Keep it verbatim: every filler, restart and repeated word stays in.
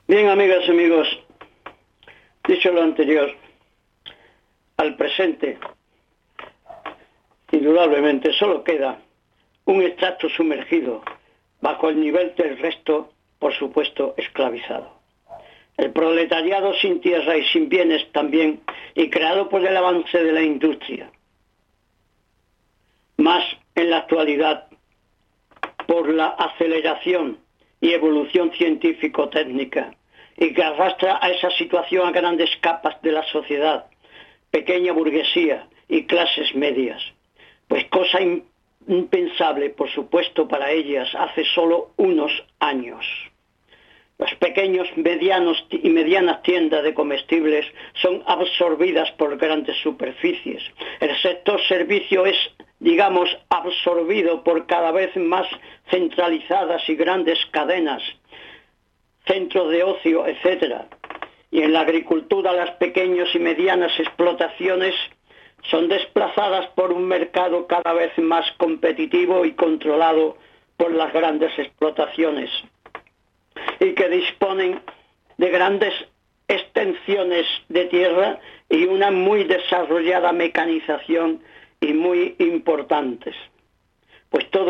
Bien, amigas y amigos, dicho lo anterior, al presente, indudablemente solo queda un extracto sumergido bajo el nivel del resto, por supuesto, esclavizado. El proletariado sin tierra y sin bienes también, y creado por el avance de la industria. Más en la actualidad, por la aceleración y evolución científico-técnica, y que arrastra a esa situación a grandes capas de la sociedad, pequeña burguesía y clases medias. Pues cosa impensable, por supuesto, para ellas hace solo unos años. Los pequeños, medianos y medianas tiendas de comestibles son absorbidas por grandes superficies. El sector servicio es, digamos, absorbido por cada vez más centralizadas y grandes cadenas, centros de ocio, etcétera. Y en la agricultura las pequeñas y medianas explotaciones son desplazadas por un mercado cada vez más competitivo y controlado por las grandes explotaciones, y que disponen de grandes extensiones de tierra y una muy desarrollada mecanización y muy importantes. Pues todo